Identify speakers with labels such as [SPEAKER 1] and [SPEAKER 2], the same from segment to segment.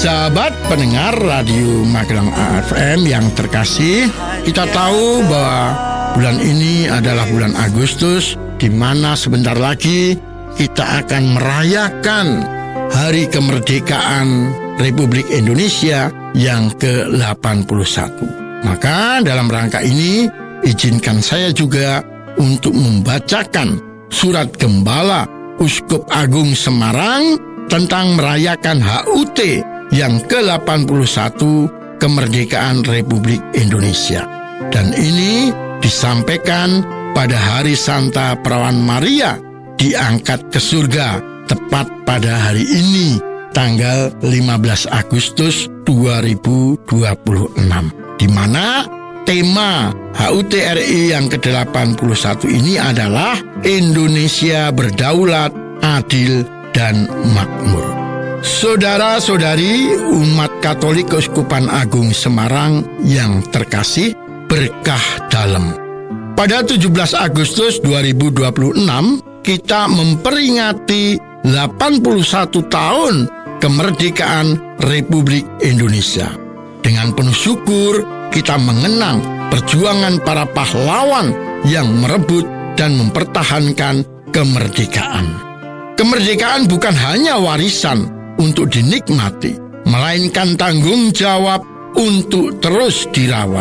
[SPEAKER 1] Sahabat pendengar Radio Magelang AFM yang terkasih, kita tahu bahwa bulan ini adalah bulan Agustus, di mana sebentar lagi kita akan merayakan Hari Kemerdekaan Republik Indonesia yang ke-81. Maka dalam rangka ini, izinkan saya juga untuk membacakan surat Gembala Uskup Agung Semarang tentang merayakan HUT yang ke-81 Kemerdekaan Republik Indonesia. Dan ini disampaikan pada hari Santa Perawan Maria diangkat ke surga tepat pada hari ini, tanggal 15 Agustus 2026, di mana tema HUT RI yang ke-81 ini adalah Indonesia berdaulat, adil, dan makmur. Saudara-saudari umat Katolik Keuskupan Agung Semarang yang terkasih, berkah dalam. Pada 17 Agustus 2026, kita memperingati 81 tahun kemerdekaan Republik Indonesia. Dengan penuh syukur, kita mengenang perjuangan para pahlawan yang merebut dan mempertahankan kemerdekaan. Kemerdekaan bukan hanya warisan untuk dinikmati, melainkan tanggung jawab untuk terus dirawat.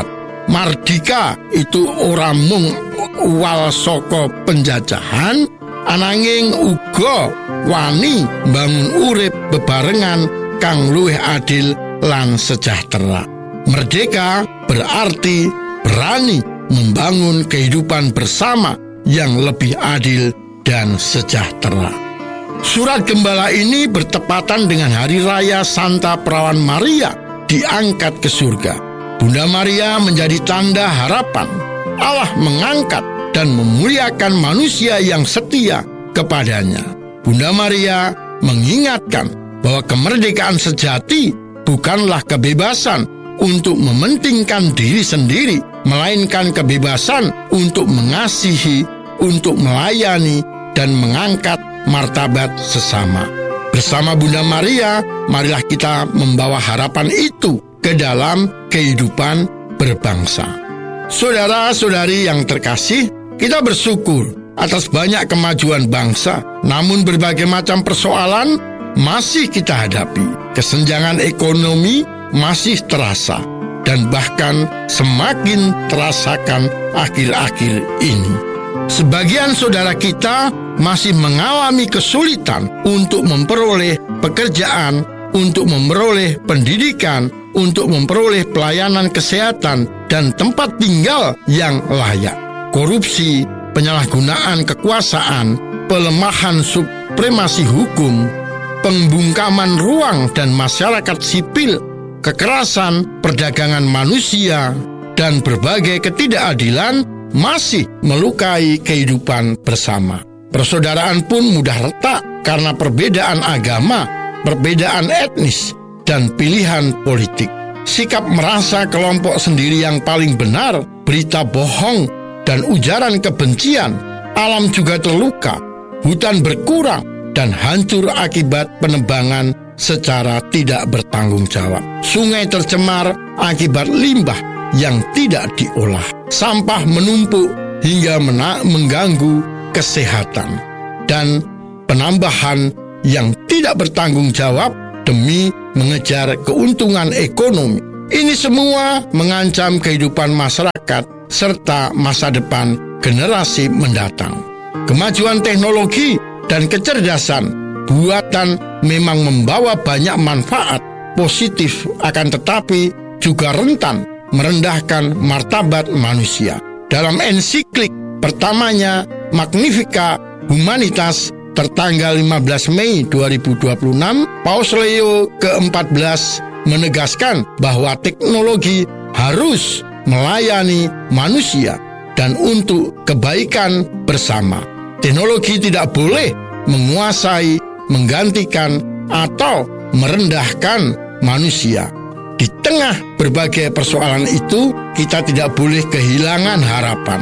[SPEAKER 1] Mardika itu ora mung uwal saka penjajahan, ananging uga wani mbangun urip bebarengan kang luwih adil lan sejahtera. Merdeka berarti berani membangun kehidupan bersama yang lebih adil dan sejahtera. Surat Gembala ini bertepatan dengan Hari Raya Santa Perawan Maria diangkat ke surga. Bunda Maria menjadi tanda harapan. Allah mengangkat dan memuliakan manusia yang setia kepadanya. Bunda Maria mengingatkan bahwa kemerdekaan sejati bukanlah kebebasan untuk mementingkan diri sendiri, melainkan kebebasan untuk mengasihi, untuk melayani, dan mengangkat martabat sesama. Bersama Bunda Maria, marilah kita membawa harapan itu ke dalam kehidupan berbangsa. Saudara-saudari yang terkasih, kita bersyukur atas banyak kemajuan bangsa, namun berbagai macam persoalan masih kita hadapi. Kesenjangan ekonomi masih terasa dan bahkan semakin terasakan akhir-akhir ini. Sebagian saudara kita masih mengalami kesulitan untuk memperoleh pekerjaan, untuk memperoleh pendidikan, untuk memperoleh pelayanan kesehatan dan tempat tinggal yang layak. Korupsi, penyalahgunaan kekuasaan, pelemahan supremasi hukum, pembungkaman ruang dan masyarakat sipil, kekerasan, perdagangan manusia, dan berbagai ketidakadilan masih melukai kehidupan bersama. Persaudaraan pun mudah retak karena perbedaan agama, perbedaan etnis, dan pilihan politik. Sikap merasa kelompok sendiri yang paling benar, berita bohong, dan ujaran kebencian. Alam juga terluka, hutan berkurang, dan hancur akibat penebangan secara tidak bertanggung jawab. Sungai tercemar akibat limbah yang tidak diolah. Sampah menumpuk hingga mengganggu kesehatan. Dan penambahan yang tidak bertanggung jawab demi mengejar keuntungan ekonomi. Ini semua mengancam kehidupan masyarakat serta masa depan generasi mendatang. Kemajuan teknologi dan kecerdasan buatan memang membawa banyak manfaat positif, akan tetapi juga rentan merendahkan martabat manusia. Dalam ensiklik pertamanya Magnificat Humanitas tertanggal 15 Mei 2026, Paus Leo ke-14 menegaskan bahwa teknologi harus melayani manusia dan untuk kebaikan bersama. Teknologi tidak boleh menguasai, menggantikan, atau merendahkan manusia. Di tengah berbagai persoalan itu, kita tidak boleh kehilangan harapan.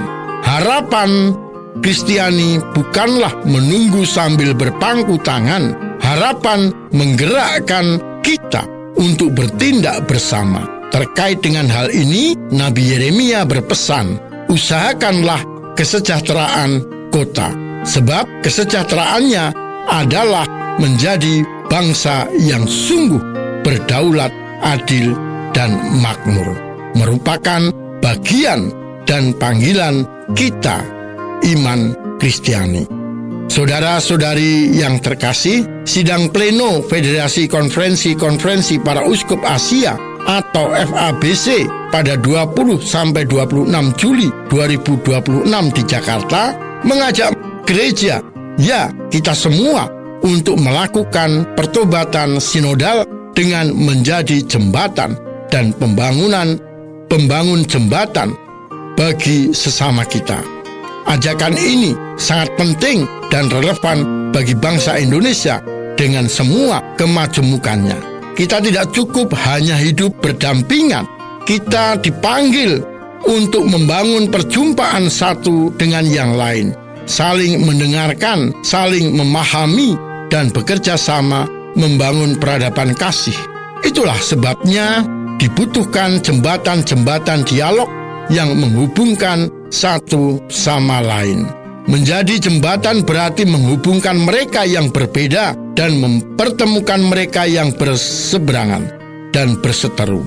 [SPEAKER 1] Harapan Kristiani bukanlah menunggu sambil berpangku tangan. Harapan menggerakkan kita untuk bertindak bersama. Terkait dengan hal ini, Nabi Yeremia berpesan, usahakanlah kesejahteraan kota, sebab kesejahteraannya adalah menjadi bangsa yang sungguh berdaulat, adil, dan makmur. Merupakan bagian dan panggilan kita, iman Kristiani. Saudara-saudari yang terkasih, sidang pleno Federasi Konferensi Para Uskup Asia atau FABC pada 20-26 Juli 2026 di Jakarta mengajak gereja, ya kita semua, untuk melakukan pertobatan sinodal dengan menjadi jembatan dan pembangun jembatan bagi sesama kita. Ajakan ini sangat penting dan relevan bagi bangsa Indonesia dengan semua kemajemukannya. Kita tidak cukup hanya hidup berdampingan. Kita dipanggil untuk membangun perjumpaan satu dengan yang lain, saling mendengarkan, saling memahami, dan bekerja sama membangun peradaban kasih. Itulah sebabnya dibutuhkan jembatan-jembatan dialog yang menghubungkan satu sama lain. Menjadi jembatan berarti menghubungkan mereka yang berbeda dan mempertemukan mereka yang berseberangan dan berseteru.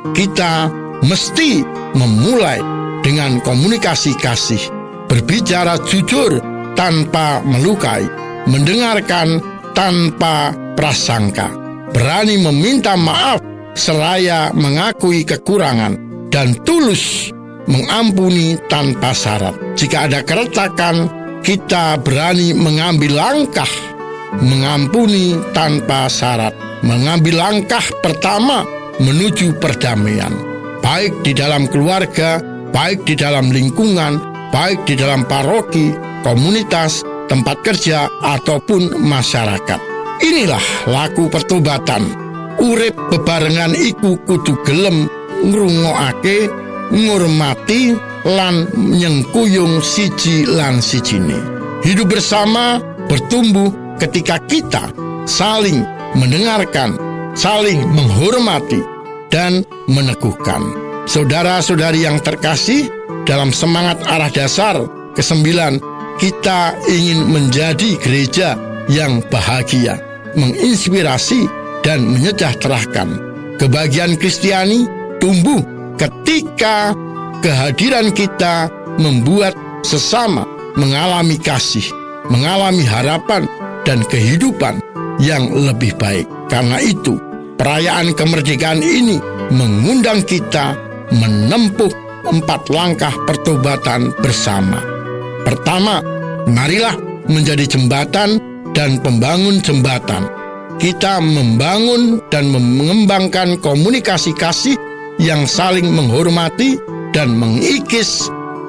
[SPEAKER 1] Kita mesti memulai dengan komunikasi kasih, berbicara jujur tanpa melukai, mendengarkan tanpa prasangka, berani meminta maaf seraya mengakui kekurangan, dan tulus mengampuni tanpa syarat. Jika ada keretakan, kita berani mengambil langkah mengampuni tanpa syarat, mengambil langkah pertama menuju perdamaian, baik di dalam keluarga, baik di dalam lingkungan, baik di dalam paroki, komunitas, tempat kerja, ataupun masyarakat. Inilah laku pertobatan. Urip bebarengan iku kudu gelem ngrungokake, ngurmati, lan nyengkuyung siji lan sijine. Hidup bersama bertumbuh ketika kita saling mendengarkan, saling menghormati, dan meneguhkan. Saudara-saudari yang terkasih, dalam semangat arah dasar ke-9, kita ingin menjadi gereja yang bahagia, menginspirasi, dan menyejahterakan. Kebahagiaan Kristiani tumbuh ketika kehadiran kita membuat sesama mengalami kasih, mengalami harapan, dan kehidupan yang lebih baik. Karena itu, perayaan kemerdekaan ini mengundang kita menempuh 4 langkah pertobatan bersama. Pertama, marilah menjadi jembatan dan pembangun jembatan. Kita membangun dan mengembangkan komunikasi kasih yang saling menghormati dan mengikis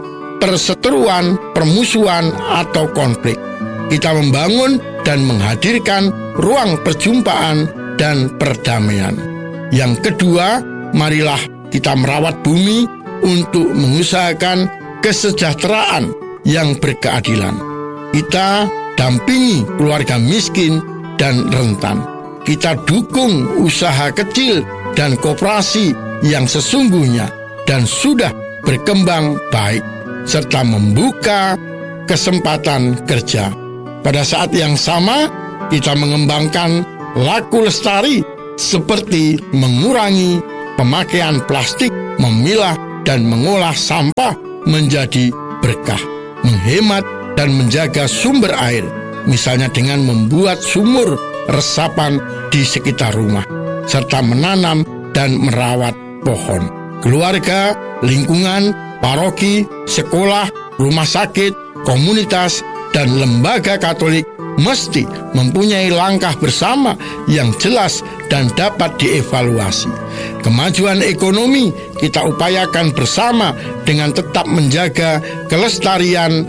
[SPEAKER 1] perseteruan, permusuhan, atau konflik. Kita membangun dan menghadirkan ruang perjumpaan dan perdamaian. Yang kedua, marilah kita merawat bumi untuk mengusahakan kesejahteraan yang berkeadilan. Kita dampingi keluarga miskin dan rentan. Kita dukung usaha kecil dan koperasi yang sesungguhnya dan sudah berkembang baik, serta membuka kesempatan kerja. Pada saat yang sama, kita mengembangkan laku lestari seperti mengurangi pemakaian plastik, memilah dan mengolah sampah menjadi berkah, menghemat dan menjaga sumber air, misalnya dengan membuat sumur resapan di sekitar rumah, serta menanam dan merawat pohon. Keluarga, lingkungan, paroki, sekolah, rumah sakit, komunitas, dan lembaga Katolik mesti mempunyai langkah bersama yang jelas dan dapat dievaluasi. Kemajuan ekonomi kita upayakan bersama dengan tetap menjaga kelestarian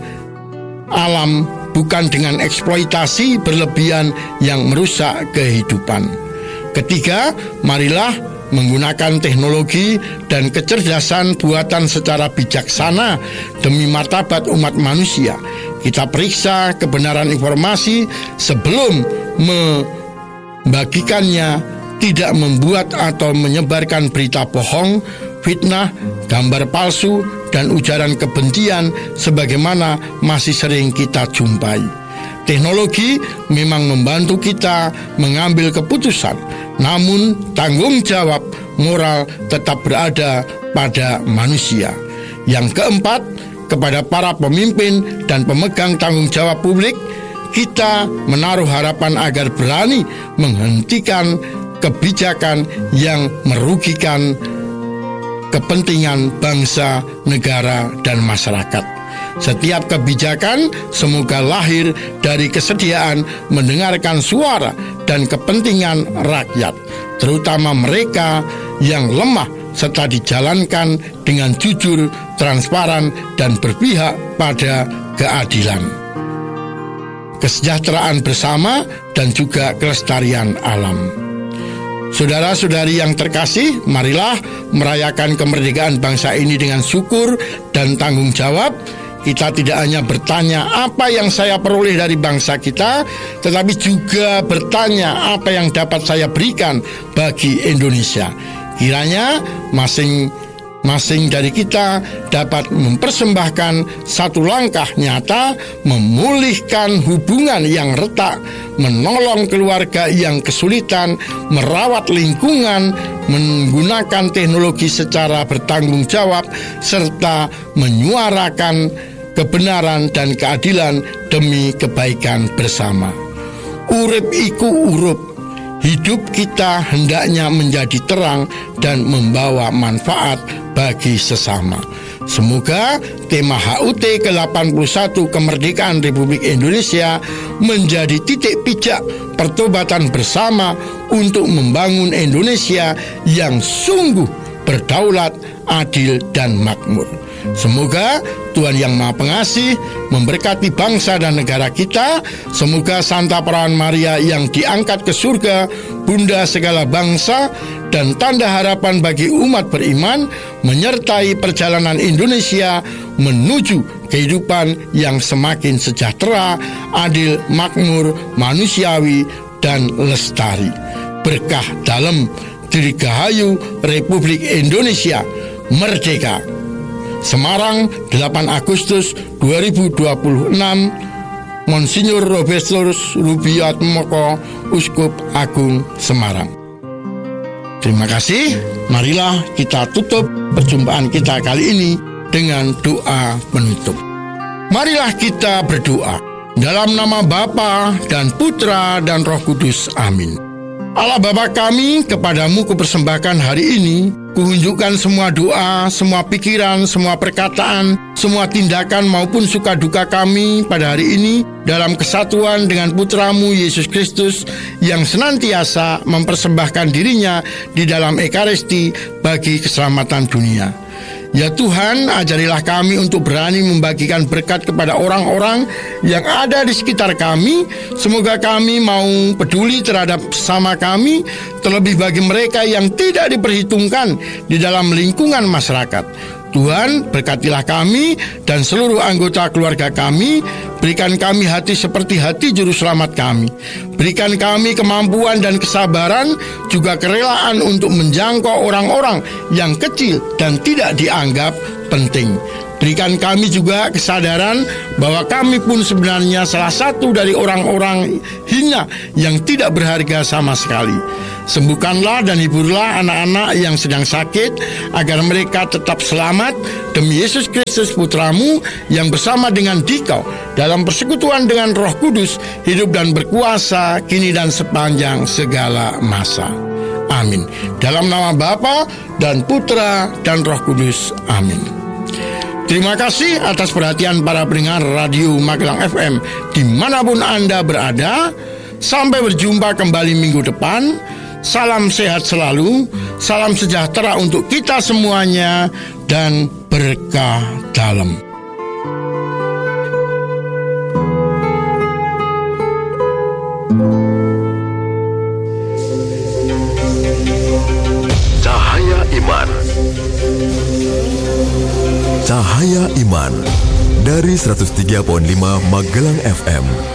[SPEAKER 1] alam, bukan dengan eksploitasi berlebihan yang merusak kehidupan. Ketiga, marilah menggunakan teknologi dan kecerdasan buatan secara bijaksana demi martabat umat manusia. Kita periksa kebenaran informasi sebelum membagikannya tidak membuat atau menyebarkan berita bohong, fitnah, gambar palsu, dan ujaran kebencian sebagaimana masih sering kita jumpai. Teknologi memang membantu kita mengambil keputusan, namun tanggung jawab moral tetap berada pada manusia. Yang keempat, kepada para pemimpin dan pemegang tanggung jawab publik, kita menaruh harapan agar berani menghentikan kebijakan yang merugikan kepentingan bangsa, negara, dan masyarakat. Setiap kebijakan semoga lahir dari kesediaan mendengarkan suara dan kepentingan rakyat, terutama mereka yang lemah, serta dijalankan dengan jujur, transparan, dan berpihak pada keadilan, kesejahteraan bersama, dan juga kelestarian alam. Saudara-saudari yang terkasih, marilah merayakan kemerdekaan bangsa ini dengan syukur dan tanggung jawab. Kita tidak hanya bertanya apa yang saya peroleh dari bangsa kita, tetapi juga bertanya apa yang dapat saya berikan bagi Indonesia. Kiranya masing-masing dari kita dapat mempersembahkan satu langkah nyata, memulihkan hubungan yang retak, menolong keluarga yang kesulitan, merawat lingkungan, menggunakan teknologi secara bertanggung jawab, serta menyuarakan kebenaran dan keadilan demi kebaikan bersama. Urip iku urup, hidup kita hendaknya menjadi terang dan membawa manfaat bagi sesama. Semoga tema HUT ke-81 Kemerdekaan Republik Indonesia menjadi titik pijak pertobatan bersama untuk membangun Indonesia yang sungguh berdaulat, adil, dan makmur. Semoga Tuhan Yang Maha Pengasih memberkati bangsa dan negara kita. Semoga Santa Perawan Maria yang diangkat ke surga, Bunda segala bangsa dan tanda harapan bagi umat beriman, menyertai perjalanan Indonesia menuju kehidupan yang semakin sejahtera, adil, makmur, manusiawi, dan lestari. Berkah dalam Dirgahayu Republik Indonesia Merdeka. Semarang, 8 Agustus 2026. Monsinyur Robertus Rubiatmoko, Uskup Agung Semarang. Terima kasih. Marilah kita tutup perjumpaan kita kali ini dengan doa penutup. Marilah kita berdoa. Dalam nama Bapa dan Putra dan Roh Kudus. Amin. Allah Bapa kami, kepadamu kupersembahkan hari ini, kuunjukkan semua doa, semua pikiran, semua perkataan, semua tindakan maupun suka duka kami pada hari ini dalam kesatuan dengan Putramu Yesus Kristus yang senantiasa mempersembahkan dirinya di dalam Ekaristi bagi keselamatan dunia. Ya Tuhan, ajarilah kami untuk berani membagikan berkat kepada orang-orang yang ada di sekitar kami. Semoga kami mau peduli terhadap sesama kami, terlebih bagi mereka yang tidak diperhitungkan di dalam lingkungan masyarakat. Tuhan, berkatilah kami dan seluruh anggota keluarga kami. Berikan kami hati seperti hati Juru Selamat kami. Berikan kami kemampuan dan kesabaran, juga kerelaan untuk menjangkau orang-orang yang kecil dan tidak dianggap penting. Berikan kami juga kesadaran bahwa kami pun sebenarnya salah satu dari orang-orang hina yang tidak berharga sama sekali. Sembuhkanlah dan hiburlah anak-anak yang sedang sakit, agar mereka tetap selamat demi Yesus Kristus Putramu yang bersama dengan Dikau dalam persekutuan dengan Roh Kudus hidup dan berkuasa kini dan sepanjang segala masa. Amin. Dalam nama Bapa dan Putra dan Roh Kudus. Amin. Terima kasih atas perhatian para pendengar Radio Magelang FM dimanapun Anda berada. Sampai berjumpa kembali minggu depan. Salam sehat selalu, salam sejahtera untuk kita semuanya, dan berkah dalam.
[SPEAKER 2] Cahaya Iman. Cahaya Iman dari 103.5 Magelang FM.